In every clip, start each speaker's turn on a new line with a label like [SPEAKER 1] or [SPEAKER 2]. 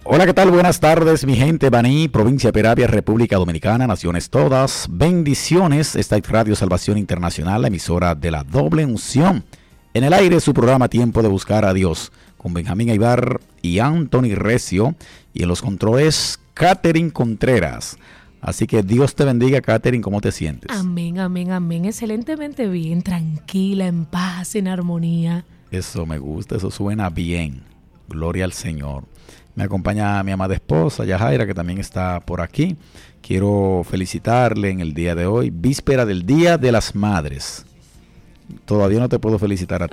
[SPEAKER 1] Hola, ¿qué tal? Buenas tardes, mi gente. Baní, provincia Peravia, República Dominicana, naciones todas. Bendiciones. Esta es Radio Salvación Internacional, la emisora de la doble unción. En el aire, su programa Tiempo de Buscar a Dios, con Benjamín Aybar y Anthony Recio. Y en los controles, Catherine Contreras. Así que Dios te bendiga, Catherine. ¿Cómo te sientes?
[SPEAKER 2] Amén, amén, amén. Excelentemente bien, tranquila, en paz, en armonía.
[SPEAKER 1] Eso me gusta, eso suena bien. Gloria al Señor. Me acompaña mi amada esposa, Yajaira, que también está por aquí. Quiero felicitarle en el día de hoy, víspera del Día de las Madres. Todavía no te puedo felicitar a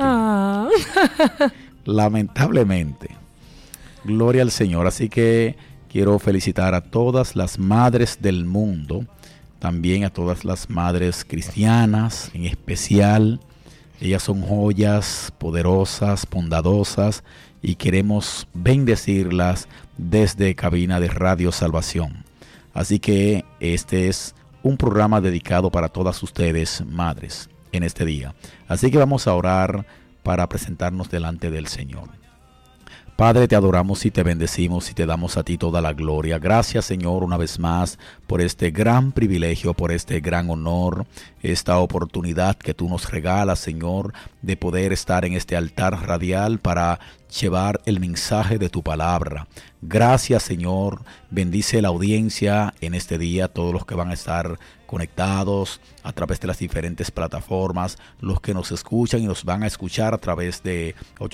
[SPEAKER 1] ti. Lamentablemente. Gloria al Señor. Así que quiero felicitar a todas las madres del mundo, también a todas las madres cristianas, en especial. Ellas son joyas poderosas, bondadosas, y queremos bendecirlas desde cabina de Radio Salvación. Así que este es un programa dedicado para todas ustedes, madres, en este día. Así que vamos a orar para presentarnos delante del Señor. Padre, te adoramos y te bendecimos y te damos a ti toda la gloria. Gracias, Señor, una vez más por este gran privilegio, por este gran honor, esta oportunidad que tú nos regalas, Señor, de poder estar en este altar radial para llevar el mensaje de tu palabra. Gracias, Señor. Bendice la audiencia en este día, todos los que van a estar conectados a través de las diferentes plataformas, los que nos escuchan y nos van a escuchar a través de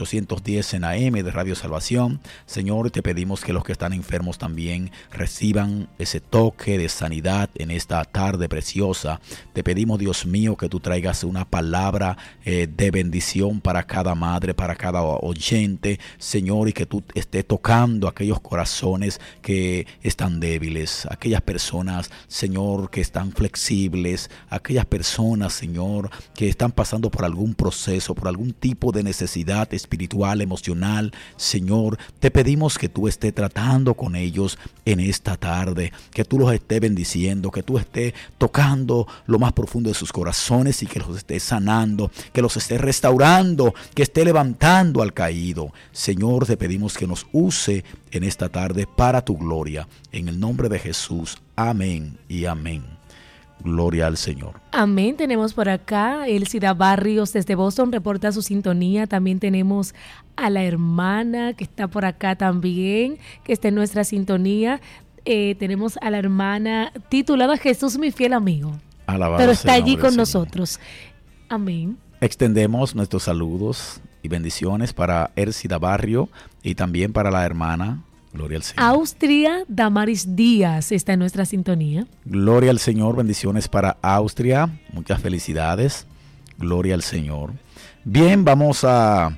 [SPEAKER 1] 810 en AM de Radio Salvación. Señor, te pedimos que los que están enfermos también reciban ese toque de sanidad en esta tarde preciosa. Te pedimos, Dios mío, que tú traigas una palabra de bendición para cada madre, para cada oyente, Señor, y que tú estés tocando aquellos corazones que están débiles, aquellas personas, Señor, que están flexibles, aquellas personas, Señor, que están pasando por algún proceso, por algún tipo de necesidad espiritual, emocional. Señor, te pedimos que tú estés tratando con ellos en esta tarde, que tú los estés bendiciendo, que tú estés tocando lo más profundo de sus corazones y que los estés sanando, que los estés restaurando, que estés levantando al caído. Señor, te pedimos que nos use en esta tarde para tu gloria. En el nombre de Jesús. Amén y amén. Gloria al Señor.
[SPEAKER 2] Amén. Tenemos por acá Elcida Barrios desde Boston, reporta su sintonía. También tenemos a la hermana que está por acá también, que está en nuestra sintonía. Tenemos a la hermana titulada Jesús, mi fiel amigo.
[SPEAKER 1] Alabado
[SPEAKER 2] pero está allí con
[SPEAKER 1] Señor.
[SPEAKER 2] Nosotros. Amén.
[SPEAKER 1] Extendemos nuestros saludos y bendiciones para Elcida Barrio y también para la hermana. Gloria al Señor.
[SPEAKER 2] Austria, Damaris Díaz está en nuestra sintonía.
[SPEAKER 1] Gloria al Señor, bendiciones para Austria, muchas felicidades. Gloria al Señor. Bien, vamos a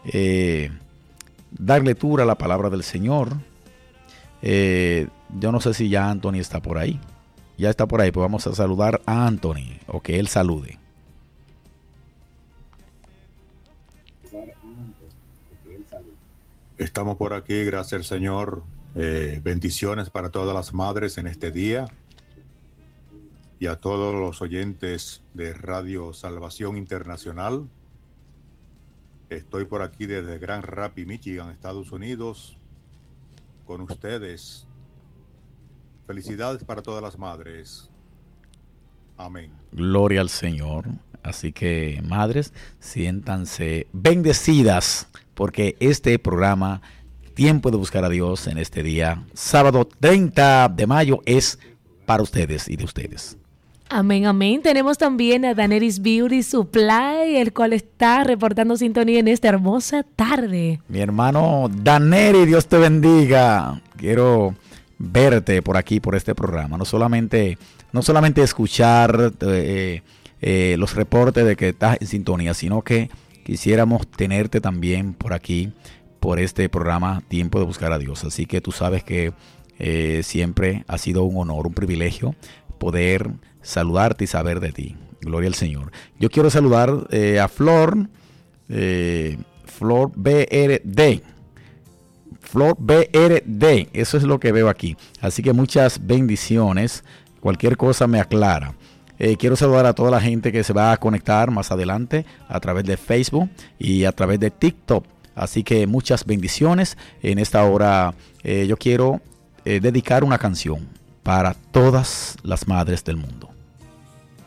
[SPEAKER 1] dar lectura a la palabra del Señor. Yo no sé si ya Anthony está por ahí. Ya está por ahí, pues vamos a saludar a Anthony, o que él salude.
[SPEAKER 3] Estamos por aquí, gracias al Señor. Bendiciones para todas las madres en este día y a todos los oyentes de Radio Salvación Internacional. Estoy por aquí desde Grand Rapids, Michigan, Estados Unidos, con ustedes. Felicidades para todas las madres. Amén.
[SPEAKER 1] Gloria al Señor. Así que, madres, siéntanse bendecidas, porque este programa, Tiempo de Buscar a Dios, en este día, sábado 30 de mayo, es para ustedes y de ustedes.
[SPEAKER 2] Amén, amén. Tenemos también a Daneris Beauty Supply, el cual está reportando sintonía en esta hermosa tarde.
[SPEAKER 1] Mi hermano Daneri, Dios te bendiga. Quiero verte por aquí, por este programa. No solamente escuchar los reportes de que estás en sintonía, sino que quisiéramos tenerte también por aquí, por este programa Tiempo de Buscar a Dios. Así que tú sabes que siempre ha sido un honor, un privilegio poder saludarte y saber de ti. Gloria al Señor. Yo quiero saludar a Flor BRD. Flor BRD, eso es lo que veo aquí. Así que muchas bendiciones. Cualquier cosa me aclara. Quiero saludar a toda la gente que se va a conectar más adelante a través de Facebook y a través de TikTok. Así que muchas bendiciones. En esta hora yo quiero dedicar una canción para todas las madres del mundo.